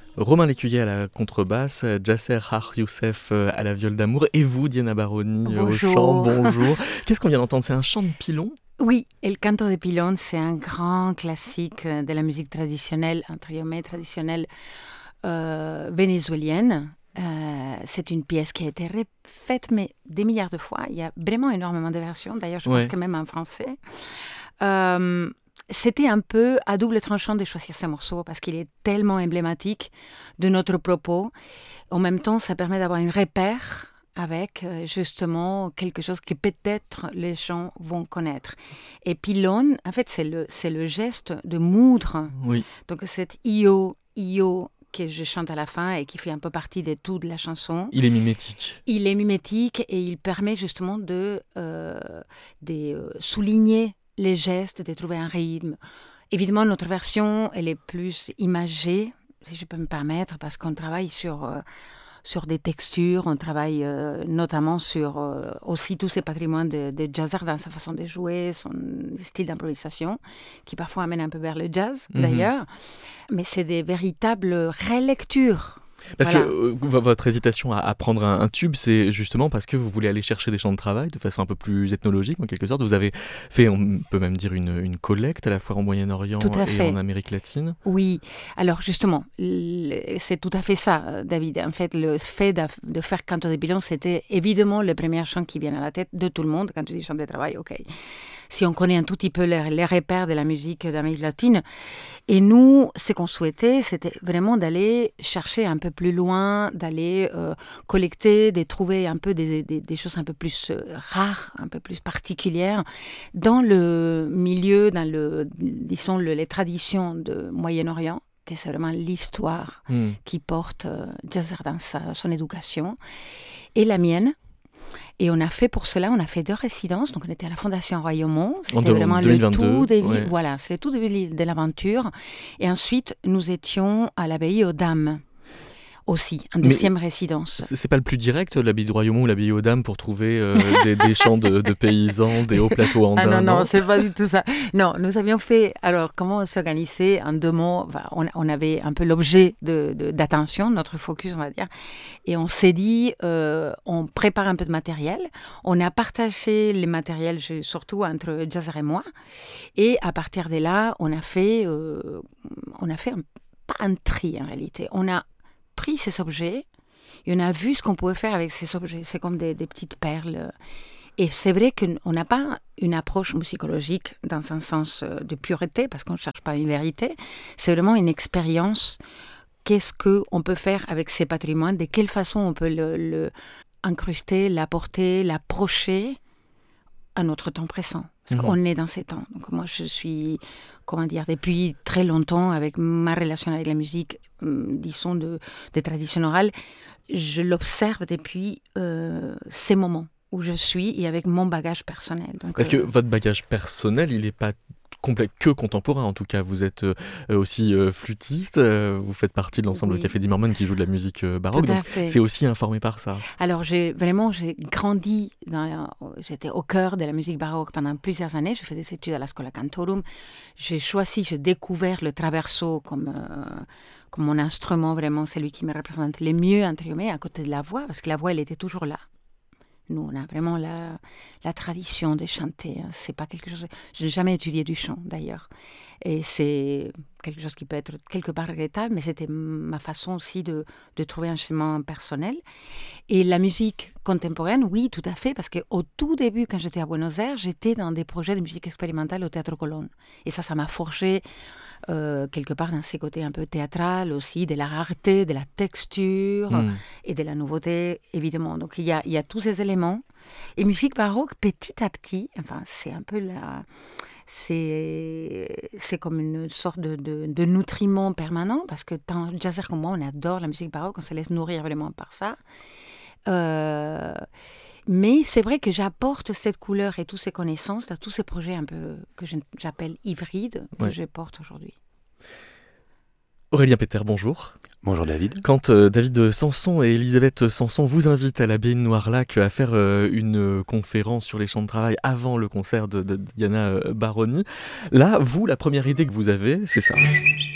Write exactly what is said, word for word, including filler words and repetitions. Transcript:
Romain Lécuyer à la contrebasse, Djasser Har Youssef à la viole d'amour et vous, Diana Baroni, au chant. Bonjour. Bonjour. Qu'est-ce qu'on vient d'entendre? C'est un chant de pilon? Oui, El Canto de Pilón, c'est un grand classique de la musique traditionnelle, entre guillemets, traditionnelle euh, vénézuélienne. Euh, c'est une pièce qui a été refaite mais des milliards de fois. Il y a vraiment énormément de versions. D'ailleurs, je Ouais. pense que même en français. Euh, c'était un peu à double tranchant de choisir ce morceau parce qu'il est tellement emblématique de notre propos. En même temps, ça permet d'avoir un repère avec euh, justement quelque chose que peut-être les gens vont connaître. Et pilon, en fait, c'est le, c'est le geste de moudre. Oui. Donc, cet io, io que je chante à la fin et qui fait un peu partie de toute la chanson. Il est mimétique. Il est mimétique et il permet justement de, euh, de euh, souligner les gestes, de trouver un rythme. Évidemment, notre version, elle est plus imagée, si je peux me permettre, parce qu'on travaille sur... Euh, sur des textures, on travaille euh, notamment sur euh, aussi tous ces patrimoines de, de jazzer dans sa façon de jouer, son style d'improvisation, qui parfois amène un peu vers le jazz Mhm. d'ailleurs, mais c'est des véritables relectures. Parce Voilà. que euh, votre hésitation à, à prendre un, un tube, c'est justement parce que vous voulez aller chercher des champs de travail de façon un peu plus ethnologique, en quelque sorte. Vous avez fait, on peut même dire, une, une collecte à la fois en Moyen-Orient Tout à et fait. en Amérique latine. Oui, alors justement, le- c'est tout à fait ça, David. En fait, le fait de, de faire Canto de Pilón, c'était évidemment le premier chant qui vient à la tête de tout le monde. Quand tu dis chant de travail, ok. Si on connaît un tout petit peu les, les repères de la musique d'Amérique latine. Et nous, ce qu'on souhaitait, c'était vraiment d'aller chercher un peu plus loin, d'aller euh, collecter, de trouver un peu des, des, des choses un peu plus euh, rares, un peu plus particulières dans le milieu, dans le, disons, le, les traditions de Moyen-Orient, que c'est vraiment l'histoire Mm. qui porte euh, Djazzer dans sa, son éducation, et la mienne. Et on a fait pour cela, on a fait deux résidences. Donc on était à la Fondation Royaumont. C'était de- vraiment deux mille vingt-deux, le tout début. ouais. Voilà, c'est le tout début de l'aventure. Et ensuite, nous étions à l'abbaye aux Dames aussi, en Mais deuxième résidence. C'est, c'est pas le plus direct, l'abbaye de Royaumont ou l'abbaye aux Dames, pour trouver euh, des, des champs de, de paysans, des hauts plateaux andins? Ah non, non, c'est pas du tout ça. Non, nous avions fait, alors comment s'organiser en deux mots, enfin, on, on avait un peu l'objet de, de, d'attention, notre focus, on va dire, et on s'est dit, euh, on prépare un peu de matériel, on a partagé les matériels, je- surtout entre Djazzer et moi, et à partir de là, on a fait, euh, on a fait un, pas un tri en réalité, on a pris ces objets, et on a vu ce qu'on pouvait faire avec ces objets, c'est comme des, des petites perles. Et c'est vrai qu'on n'a pas une approche musicologique dans un sens euh, de pureté, parce qu'on ne cherche pas une vérité. C'est vraiment une expérience. Qu'est-ce qu'on peut faire avec ces patrimoines? De quelle façon on peut le, le incruster, l'apporter, l'approcher à notre temps présent? Parce Mhm. qu'on est dans ces temps. Donc moi, je suis, comment dire, depuis très longtemps, avec ma relation avec la musique, hum, disons, de, de tradition orale, je l'observe depuis euh, ces moments où je suis et avec mon bagage personnel. Donc, Parce que euh, votre bagage personnel, il n'est pas complet que contemporain, en tout cas. Vous êtes euh, aussi euh, flûtiste, euh, vous faites partie de l'ensemble oui, Café Zimmermann qui joue de la musique euh, tout baroque, à donc fait. c'est aussi informé par ça. Alors, j'ai vraiment, j'ai grandi, dans, j'étais au cœur de la musique baroque pendant plusieurs années. Je fais des études à la Schola Cantorum. J'ai choisi, j'ai découvert le traverso comme, euh, comme mon instrument, vraiment celui qui me représente le mieux, entre guillemets, à côté de la voix, parce que la voix, elle était toujours là. Nous, on a vraiment la, la tradition de chanter. Hein. C'est pas quelque chose. Je n'ai jamais étudié du chant, d'ailleurs. Et c'est quelque chose qui peut être quelque part regrettable, mais c'était ma façon aussi de, de trouver un chemin personnel. Et la musique contemporaine, oui, tout à fait, parce qu'au tout début, quand j'étais à Buenos Aires, j'étais dans des projets de musique expérimentale au Théâtre Colón. Et ça, ça m'a forgé euh, quelque part dans ces côtés un peu théâtral aussi, de la rareté, de la texture Mm. et de la nouveauté, évidemment. Donc il y a, il y a tous ces éléments. Et musique baroque, petit à petit, enfin, c'est un peu la... C'est, c'est comme une sorte de, de, de nutriment permanent, parce que tant jazzer comme moi, on adore la musique baroque, on se laisse nourrir vraiment par ça. Euh, mais c'est vrai que j'apporte cette couleur et toutes ces connaissances à tous ces projets un peu que je- j'appelle hybrides que Ouais. je porte aujourd'hui. Aurélien Péter, bonjour. Bonjour David. Quand euh, David Sanson et Elisabeth Sanson vous invitent à l'abbaye de Noirlac à faire euh, une euh, conférence sur les champs de travail avant le concert de, de Diana euh, Baroni, là, vous, la première idée que vous avez, c'est ça.